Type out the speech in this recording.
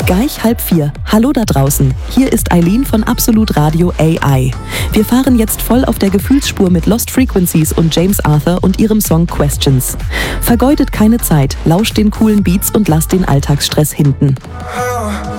Gleich 3:30. Hallo da draußen. Hier ist Eileen von Absolut Radio AI. Wir fahren jetzt voll auf der Gefühlsspur mit Lost Frequencies und James Arthur und ihrem Song Questions. Vergeudet keine Zeit, lauscht den coolen Beats und lasst den Alltagsstress hinten.